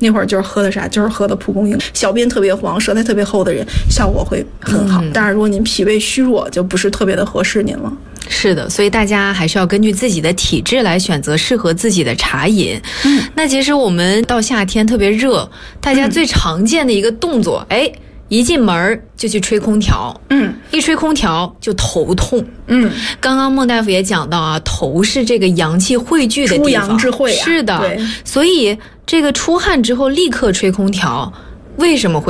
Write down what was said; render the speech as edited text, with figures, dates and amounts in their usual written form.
那会儿就是喝的啥？就是喝的蒲公英。小便特别黄、舌苔特别厚的人，效果会很好。但是如果您脾胃虚弱，就不是特别的合适您了。 是的，所以大家还是要根据自己的体质来选择适合自己的茶饮。那其实我们到夏天特别热，大家最常见的一个动作，一进门就去吹空调，一吹空调就头痛，刚刚孟大夫也讲到啊，头是这个阳气汇聚的地方， 出阳之会啊， 是的，所以这个出汗之后立刻吹空调，为什么会